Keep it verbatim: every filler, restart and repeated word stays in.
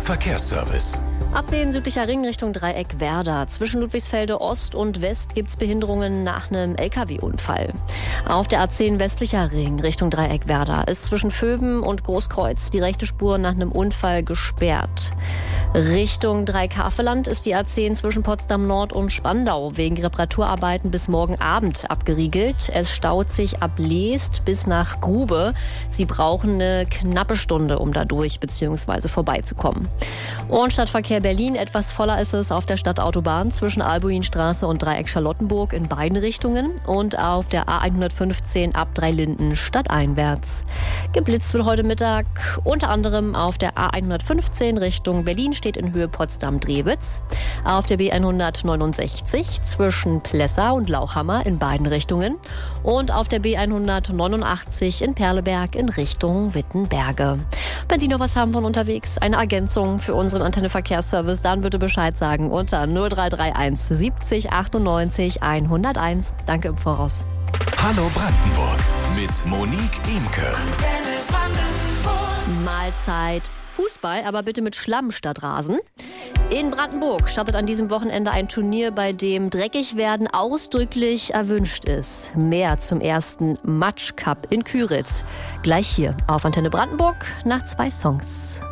Verkehrsservice. A zehn südlicher Ring Richtung Dreieck Werder. Zwischen Ludwigsfelde Ost und West gibt es Behinderungen nach einem L K W-Unfall. Auf der A zehn westlicher Ring Richtung Dreieck Werder ist zwischen Vöben und Großkreuz die rechte Spur nach einem Unfall gesperrt. Richtung Dreieck-Havelland ist die A zehn zwischen Potsdam Nord und Spandau wegen Reparaturarbeiten bis morgen Abend abgeriegelt. Es staut sich ab Leest bis nach Grube. Sie brauchen eine knappe Stunde, um da durch bzw. vorbeizukommen. Und Stadtverkehr Berlin, etwas voller ist es auf der Stadtautobahn zwischen Albuinstraße und Dreieck Charlottenburg in beiden Richtungen und auf der A hundertfünfzehn ab Dreilinden stadteinwärts. Geblitzt wird heute Mittag unter anderem auf der A hundertfünfzehn Richtung Berlin steht in Höhe Potsdam-Drewitz, auf der B hundertneunundsechzig zwischen Plessa und Lauchhammer in beiden Richtungen und auf der B hundertneunundachtzig in Perleberg in Richtung Wittenberge. Wenn Sie noch was haben von unterwegs, eine Ergänzung für unseren Antenne-Verkehrsservice, dann bitte Bescheid sagen unter null drei drei eins siebzig achtundneunzig hunderteins. Danke im Voraus. Hallo Brandenburg mit Monique Imke. Mahlzeit Fußball, aber bitte mit Schlamm statt Rasen. In Brandenburg startet an diesem Wochenende ein Turnier, bei dem Dreckigwerden ausdrücklich erwünscht ist. Mehr zum ersten Matsch Cup in Küritz. Gleich hier auf Antenne Brandenburg nach zwei Songs.